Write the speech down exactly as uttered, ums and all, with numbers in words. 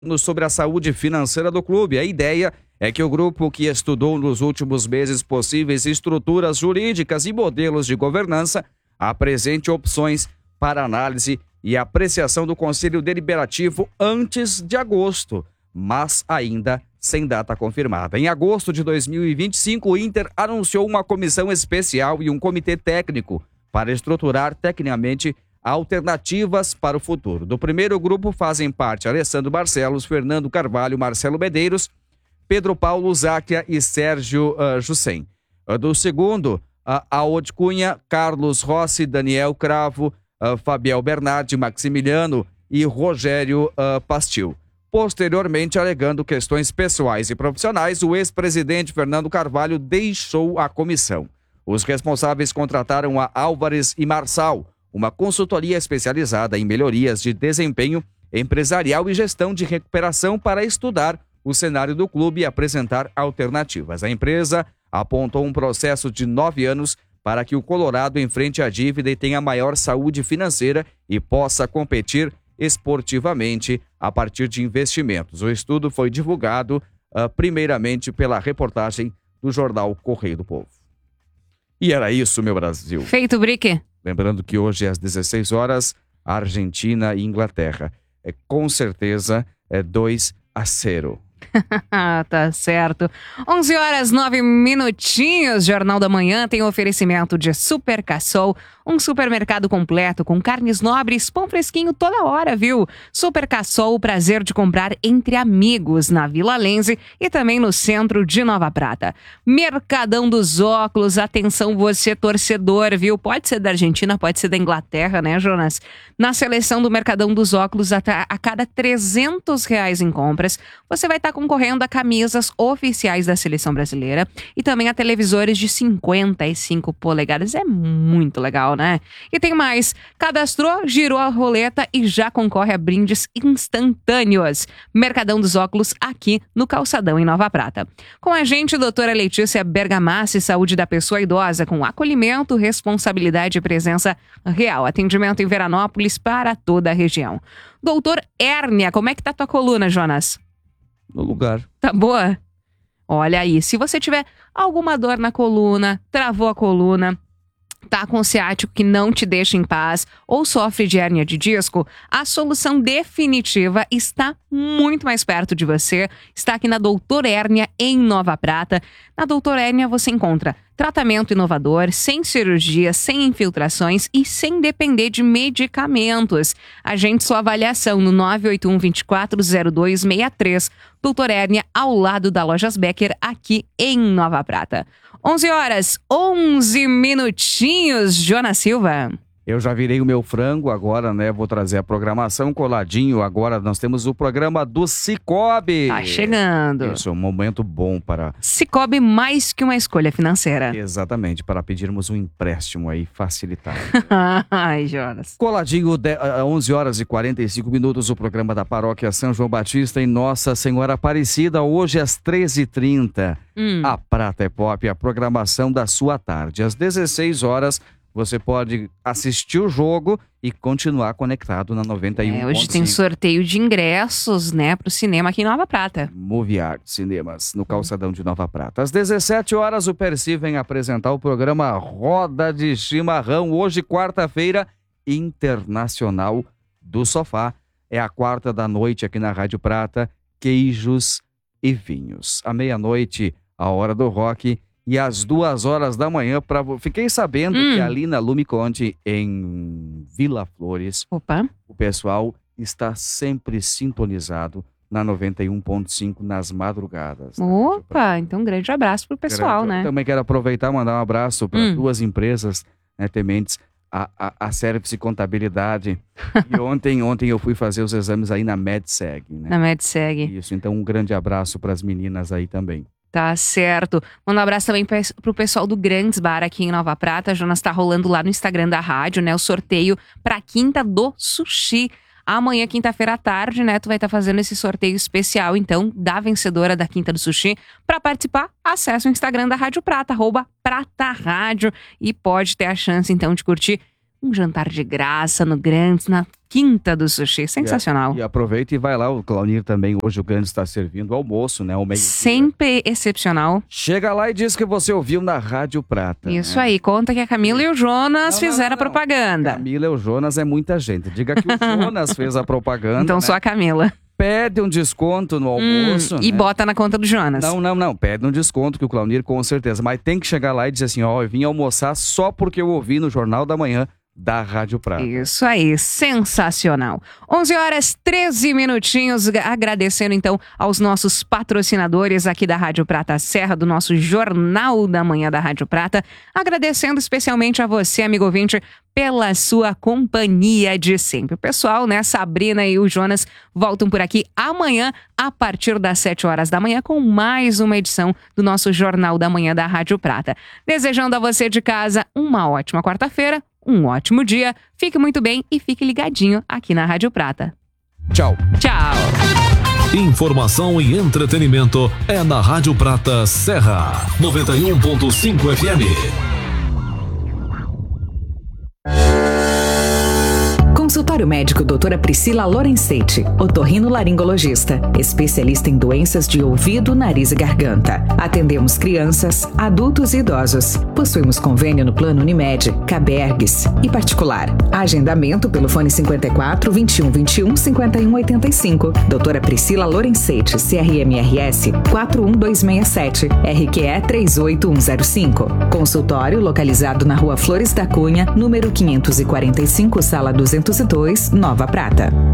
no- sobre a saúde financeira do clube. A ideia é que o grupo, que estudou nos últimos meses possíveis estruturas jurídicas e modelos de governança, apresente opções para análise e apreciação do Conselho Deliberativo antes de agosto, mas ainda sem data confirmada. Em agosto de dois mil e vinte e cinco, o Inter anunciou uma comissão especial e um comitê técnico para estruturar tecnicamente alternativas para o futuro. Do primeiro grupo fazem parte Alessandro Barcelos, Fernando Carvalho, Marcelo Medeiros, Pedro Paulo Záquia e Sérgio uh, Jussen. Uh, do segundo, uh, Aod Cunha, Carlos Rossi, Daniel Cravo, uh, Fabiel Bernardi, Maximiliano e Rogério uh, Pastil. Posteriormente, alegando questões pessoais e profissionais, o ex-presidente Fernando Carvalho deixou a comissão. Os responsáveis contrataram a Álvares e Marçal, uma consultoria especializada em melhorias de desempenho empresarial e gestão de recuperação, para estudar o cenário do clube e apresentar alternativas. A empresa apontou um processo de nove anos para que o Colorado enfrente a dívida e tenha maior saúde financeira e possa competir esportivamente a partir de investimentos. O estudo foi divulgado uh, primeiramente pela reportagem do jornal Correio do Povo. E era isso, meu Brasil. Feito, Brique. Lembrando que hoje, às dezesseis horas, Argentina e Inglaterra. É, com certeza, é dois a zero. Tá certo. onze horas, nove minutinhos. Jornal da Manhã tem oferecimento de Super Cassol, um supermercado completo com carnes nobres, pão fresquinho toda hora, viu? Super Cassol, o prazer de comprar entre amigos, na Vila Lense e também no centro de Nova Prata. Mercadão dos Óculos, atenção você torcedor, viu? Pode ser da Argentina, pode ser da Inglaterra, né, Jonas? Na seleção do Mercadão dos Óculos, a, a cada trezentos reais em compras, você vai estar concorrendo a camisas oficiais da seleção brasileira e também a televisores de cinquenta e cinco polegadas. É muito legal, né? E tem mais. Cadastrou, girou a roleta e já concorre a brindes instantâneos. Mercadão dos Óculos, aqui no Calçadão, em Nova Prata. Com a gente, doutora Letícia Bergamassi, saúde da pessoa idosa, com acolhimento, responsabilidade e presença real. Atendimento em Veranópolis para toda a região. Doutor Hérnia, como é que tá tua coluna, Jonas? No lugar. Tá boa? Olha aí, se você tiver alguma dor na coluna, travou a coluna, tá com ciático que não te deixa em paz ou sofre de hérnia de disco, a solução definitiva está muito mais perto de você. Está aqui na Doutor Hérnia, em Nova Prata. Na Doutor Hérnia você encontra tratamento inovador, sem cirurgia, sem infiltrações e sem depender de medicamentos. Agende sua avaliação no nove oito um, dois quatro zero dois seis três. Doutor Hérnia, ao lado da Lojas Becker, aqui em Nova Prata. onze horas, onze minutinhos, Jonas Silva. Eu já virei o meu frango agora, né? Vou trazer a programação coladinho. Agora nós temos o programa do Cicobi. Tá chegando. Isso, um momento bom para... Cicobi, mais que uma escolha financeira. Exatamente, para pedirmos um empréstimo aí facilitado. Ai, Jonas. Coladinho, de, uh, onze horas e quarenta e cinco minutos, o programa da Paróquia São João Batista em Nossa Senhora Aparecida, hoje às treze e trinta. Hum. A Prata é Pop, a programação da sua tarde. Às dezesseis horas, você pode assistir o jogo e continuar conectado na noventa e um ponto cinco. É, hoje tem sorteio de ingressos, né, pro cinema aqui em Nova Prata. Movie Art Cinemas, no Calçadão de Nova Prata. Às dezessete horas, o Percy vem apresentar o programa Roda de Chimarrão. Hoje, quarta-feira, Internacional do Sofá. É a quarta da noite aqui na Rádio Prata. Queijos e vinhos. À meia-noite, a hora do rock. E às duas horas da manhã, pra... fiquei sabendo hum. que ali na Lume Conte, em Vila Flores, Opa. o pessoal está sempre sintonizado na noventa e um ponto cinco nas madrugadas. Opa, então um grande abraço pro pessoal, grande, né? Também quero aproveitar e mandar um abraço para hum. duas empresas, né, tementes, a, a, a Service Contabilidade. E ontem, ontem eu fui fazer os exames aí na MedSeg, né? Na MedSeg. Isso, então um grande abraço para as meninas aí também. Tá certo. Manda um abraço também pro pessoal do Grandes Bar aqui em Nova Prata. Jonas, tá rolando lá no Instagram da rádio, né? O sorteio pra Quinta do Sushi. Amanhã, quinta-feira à tarde, né? Tu vai estar tá fazendo esse sorteio especial, então, da vencedora da Quinta do Sushi. Pra participar, acessa o Instagram da Rádio Prata, arroba Prata Rádio. E pode ter a chance, então, de curtir um jantar de graça no Grandes, na Quinta do Sushi. Sensacional. E, e aproveita e vai lá, o Claunir também, hoje o Grande está servindo almoço, né? O meio Sempre excepcional. Chega lá e diz que você ouviu na Rádio Prata. Isso né? aí, conta que a Camila e o Jonas Não, fizeram não, a propaganda. Camila e o Jonas é muita gente. Diga que o Jonas fez a propaganda. Então né? só a Camila. Pede um desconto no almoço. Hum, né? E bota na conta do Jonas. Não, não, não. Pede um desconto que o Claunir com certeza. Mas tem que chegar lá e dizer assim, ó, eu vim almoçar só porque eu ouvi no Jornal da Manhã da Rádio Prata. Isso aí, sensacional. onze horas, treze minutinhos, agradecendo então aos nossos patrocinadores aqui da Rádio Prata Serra, do nosso Jornal da Manhã da Rádio Prata, agradecendo especialmente a você, amigo ouvinte, pela sua companhia de sempre. O pessoal, né, Sabrina e o Jonas voltam por aqui amanhã, a partir das sete horas da manhã, com mais uma edição do nosso Jornal da Manhã da Rádio Prata. Desejando a você de casa uma ótima quarta-feira, um ótimo dia, fique muito bem e fique ligadinho aqui na Rádio Prata. Tchau. Tchau. Informação e entretenimento é na Rádio Prata Serra, noventa e um ponto cinco F M. Consultório médico doutora Priscila Lorenzetti, otorrinolaringologista, especialista em doenças de ouvido, nariz e garganta. Atendemos crianças, adultos e idosos. Possuímos convênio no Plano Unimed, Cabergues e particular. Agendamento pelo fone cinquenta e quatro, vinte e um, vinte e um, cinquenta e um, oitenta e cinco. doutora Priscila Lorenzetti, C R M R S quatro um dois seis sete, R Q E três oito um zero cinco. Consultório localizado na Rua Flores da Cunha, número quinhentos e quarenta e cinco, sala duzentos e dois, Nova Prata.